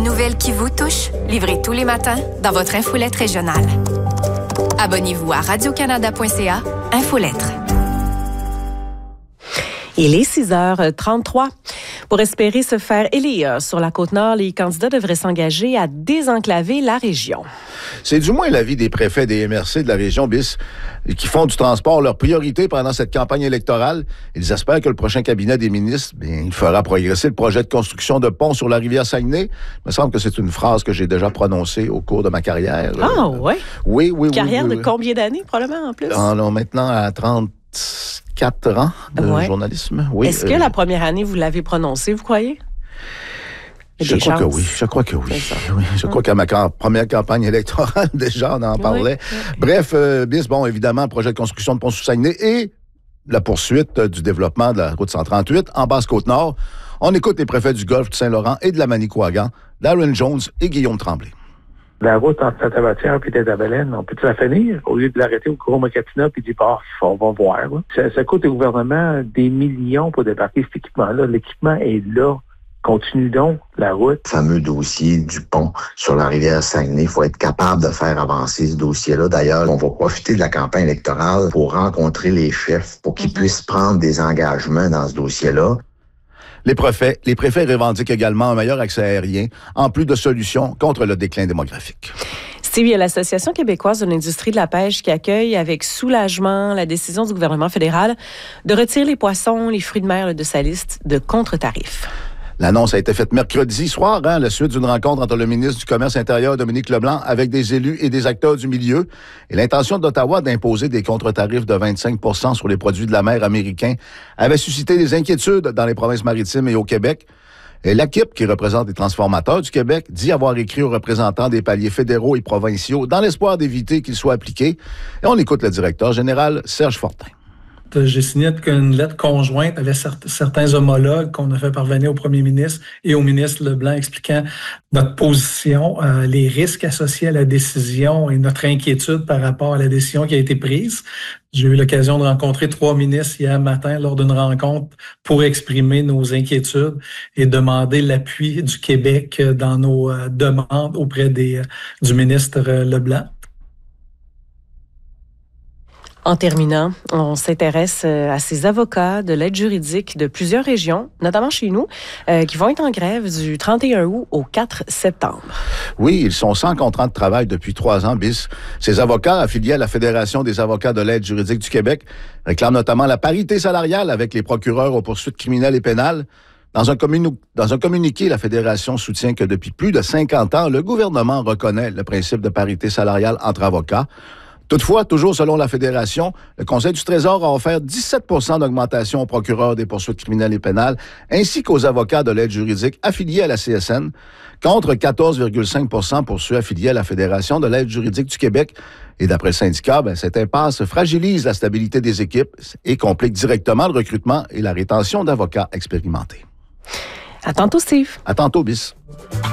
nouvelles qui vous touchent, livrées tous les matins dans votre infolettre régionale. Abonnez-vous à radiocanada.ca, Infolettre. Il est 6h33. Pour espérer se faire élire sur la Côte-Nord, les candidats devraient s'engager à désenclaver la région. C'est du moins l'avis des préfets des MRC de la région BIS qui font du transport leur priorité pendant cette campagne électorale. Ils espèrent que le prochain cabinet des ministres, il fera progresser le projet de construction de pont sur la rivière Saguenay. Il me semble que c'est une phrase que j'ai déjà prononcée au cours de ma carrière. Ah, oui? Oui. Carrière oui. De combien d'années, probablement, en plus? Non, maintenant à 34 ans de journalisme. Oui. Est-ce que la première année, vous l'avez prononcée, vous croyez? Je crois que oui. Je crois qu'à ma première campagne électorale, déjà, on en parlait. Oui. Bref, BIS, évidemment, projet de construction de pont sous Saguenay et la poursuite du développement de la route 138 en Basse-Côte-Nord. On écoute les préfets du Golfe, du Saint-Laurent et de la Manicouagan, Darren Jones et Guillaume Tremblay. La route entre Saint-Abatière et Tête-à-Baleine, on peut-tu la finir? Au lieu de l'arrêter au Gros-Macatina puis dire, on va voir. Ça coûte au gouvernement des millions pour débarquer cet équipement-là. L'équipement est là. Continue donc la route. Le fameux dossier du pont sur la rivière Saguenay, il faut être capable de faire avancer ce dossier-là. D'ailleurs, on va profiter de la campagne électorale pour rencontrer les chefs, pour qu'ils puissent prendre des engagements dans ce dossier-là. Les préfets revendiquent également un meilleur accès aérien, en plus de solutions contre le déclin démographique. Steve, il y a l'Association québécoise de l'industrie de la pêche qui accueille avec soulagement la décision du gouvernement fédéral de retirer les poissons, les fruits de mer de sa liste de contre-tarifs. L'annonce a été faite mercredi soir, à la suite d'une rencontre entre le ministre du Commerce intérieur, Dominique Leblanc, avec des élus et des acteurs du milieu. Et l'intention d'Ottawa d'imposer des contre-tarifs de 25 % sur les produits de la mer américains avait suscité des inquiétudes dans les provinces maritimes et au Québec. Et l'AQIP, qui représente les transformateurs du Québec, dit avoir écrit aux représentants des paliers fédéraux et provinciaux dans l'espoir d'éviter qu'ils soient appliqués. Et on écoute le directeur général, Serge Fortin. J'ai signé une lettre conjointe avec certains homologues qu'on a fait parvenir au premier ministre et au ministre Leblanc expliquant notre position, les risques associés à la décision et notre inquiétude par rapport à la décision qui a été prise. J'ai eu l'occasion de rencontrer 3 ministres hier matin lors d'une rencontre pour exprimer nos inquiétudes et demander l'appui du Québec dans nos demandes auprès du ministre Leblanc. En terminant, on s'intéresse à ces avocats de l'aide juridique de plusieurs régions, notamment chez nous, qui vont être en grève du 31 août au 4 septembre. Oui, ils sont sans contrat de travail depuis 3 ans, BIS. Ces avocats, affiliés à la Fédération des avocats de l'aide juridique du Québec, réclament notamment la parité salariale avec les procureurs aux poursuites criminelles et pénales. Dans un communiqué, la Fédération soutient que depuis plus de 50 ans, le gouvernement reconnaît le principe de parité salariale entre avocats. Toutefois, toujours selon la Fédération, le Conseil du Trésor a offert 17 % d'augmentation aux procureurs des poursuites criminelles et pénales, ainsi qu'aux avocats de l'aide juridique affiliés à la CSN, contre 14,5 % pour ceux affiliés à la Fédération de l'aide juridique du Québec. Et d'après le syndicat, cette impasse fragilise la stabilité des équipes et complique directement le recrutement et la rétention d'avocats expérimentés. À tantôt, Steve. À tantôt, BIS.